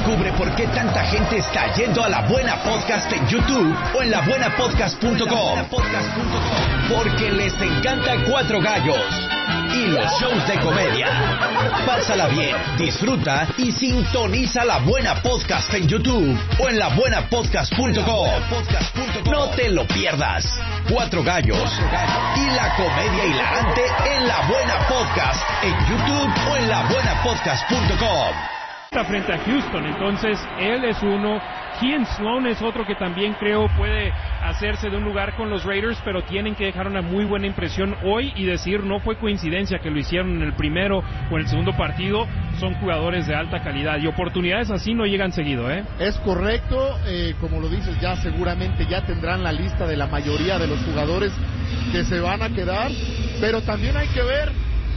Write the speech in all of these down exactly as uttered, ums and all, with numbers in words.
Descubre por qué tanta gente está yendo a La Buena Podcast en YouTube o en la buena podcast punto com. Porque les encanta Cuatro Gallos y los shows de comedia. Pásala bien, disfruta y sintoniza La Buena Podcast en YouTube o en la buena podcast punto com. No te lo pierdas. Cuatro Gallos y la comedia hilarante en La Buena Podcast en YouTube o en la buena podcast punto com. Está frente a Houston, entonces él es uno. Kean Sloan es otro que también creo puede hacerse de un lugar con los Raiders, pero tienen que dejar una muy buena impresión hoy y decir no fue coincidencia que lo hicieron en el primero o en el segundo partido. Son jugadores de alta calidad y oportunidades así no llegan seguido, ¿eh? Es correcto, eh, como lo dices, ya seguramente ya tendrán la lista de la mayoría de los jugadores que se van a quedar, pero también hay que ver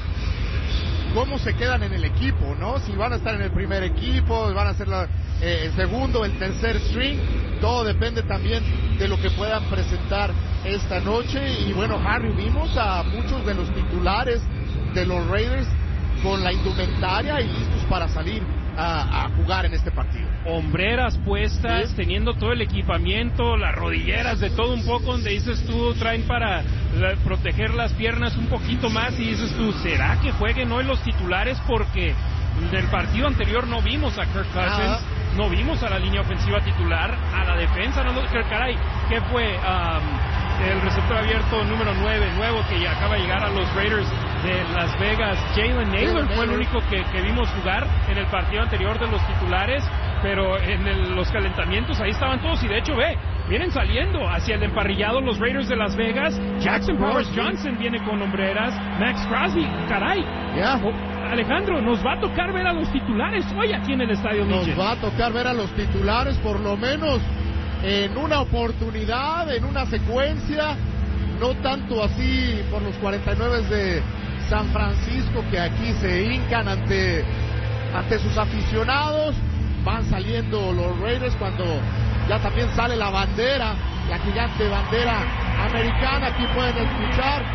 cómo se quedan en el equipo, ¿no? Si van a estar en el primer equipo, van a ser la, eh, el segundo, el tercer string, todo depende también de lo que puedan presentar esta noche. Y bueno, Harry, vimos a muchos de los titulares de los Raiders con la indumentaria y listos para salir a, a jugar en este partido. Hombreras puestas, ¿sí? Teniendo todo el equipamiento, las rodilleras, de todo un poco, donde dices tú, traen para la, proteger las piernas un poquito más y dices tú, ¿será que jueguen hoy los titulares? Porque del partido anterior no vimos a Kirk Cousins, ah. no vimos a la línea ofensiva titular, a la defensa, no, caray, ¿qué fue? Um, el receptor abierto número nueve, nuevo, que acaba de llegar a los Raiders de Las Vegas, Jalen Naylor, fue el único que, que vimos jugar en el partido anterior de los titulares, pero en el, los calentamientos ahí estaban todos, y de hecho ve, vienen saliendo hacia el emparrillado los Raiders de Las Vegas. Jackson Powers Johnson viene con hombreras, Max Crosby, caray, yeah. oh, Alejandro, nos va a tocar ver a los titulares hoy aquí en el Estadio Nos Mitchell. va a tocar ver a los titulares por lo menos en una oportunidad, en una secuencia, no tanto así por los cuarenta y nueve de San Francisco, que aquí se hincan ante, ante sus aficionados. Van saliendo los Raiders cuando ya también sale la bandera, la gigante bandera americana. Aquí pueden escuchar,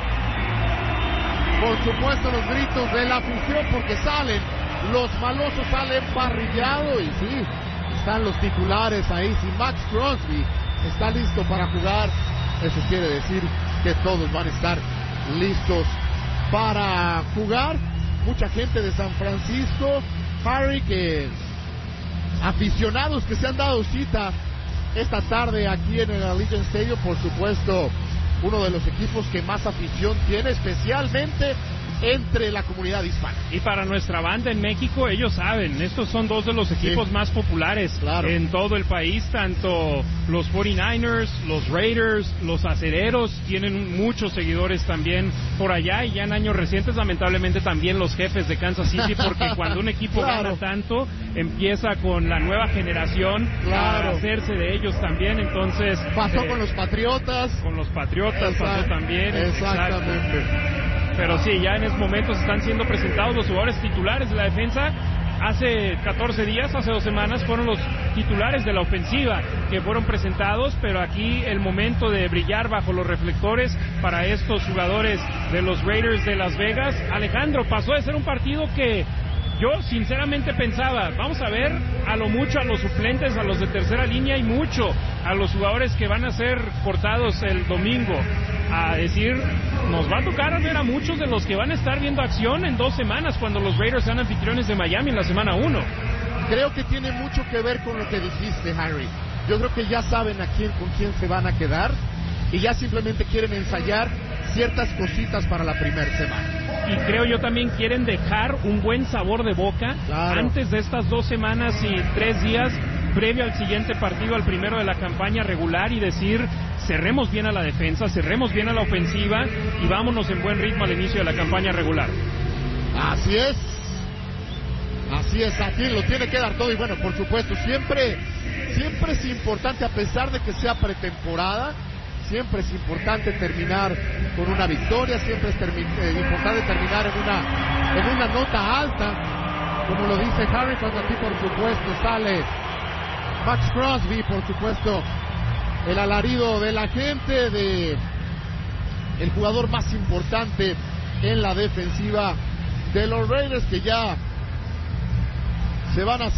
por supuesto, los gritos de la afición, porque salen los malosos, salen parrillados. Y sí, están los titulares ahí. Si Max Crosby está listo para jugar, eso quiere decir que todos van a estar listos para jugar. Mucha gente de San Francisco, Harry, que aficionados que se han dado cita esta tarde aquí en el Allegiant Stadium, por supuesto, uno de los equipos que más afición tiene, especialmente entre la comunidad hispana. Y para nuestra banda en México, ellos saben, estos son dos de los equipos sí. más populares claro. en todo el país, tanto los cuarenta y nueve ers, los Raiders, los Acereros, tienen muchos seguidores también por allá, y ya en años recientes lamentablemente también los Jefes de Kansas City, porque cuando un equipo claro. gana tanto, empieza con la nueva generación claro. a hacerse de ellos también. Entonces pasó eh, con los Patriotas, con los Patriotas Exact- pasó también, exactamente. Exacto. Pero sí, ya en estos momentos están siendo presentados los jugadores titulares de la defensa. Hace catorce días, hace dos semanas, fueron los titulares de la ofensiva que fueron presentados, pero aquí el momento de brillar bajo los reflectores para estos jugadores de los Raiders de Las Vegas. Alejandro, pasó de ser un partido que yo sinceramente pensaba, vamos a ver a lo mucho a los suplentes, a los de tercera línea, y mucho a los jugadores que van a ser cortados el domingo, a decir, nos va a tocar ver a muchos de los que van a estar viendo acción en dos semanas cuando los Raiders sean anfitriones de Miami en la semana uno. Creo que tiene mucho que ver con lo que dijiste, Harry. Yo creo que ya saben a quién, con quién se van a quedar, y ya simplemente quieren ensayar ciertas cositas para la primera semana. Y creo yo también quieren dejar un buen sabor de boca claro. antes de estas dos semanas y tres días previo al siguiente partido, al primero de la campaña regular, y decir, cerremos bien a la defensa, cerremos bien a la ofensiva y vámonos en buen ritmo al inicio de la campaña regular. Así es, así es, aquí lo tiene que dar todo. Y bueno, por supuesto, siempre, siempre es importante, a pesar de que sea pretemporada, siempre es importante terminar con una victoria, siempre es termi- eh, importante terminar en una, en una nota alta, como lo dice Harry, cuando aquí por supuesto sale Max Crosby, por supuesto el alarido de la gente, de el jugador más importante en la defensiva de los Raiders, que ya se van a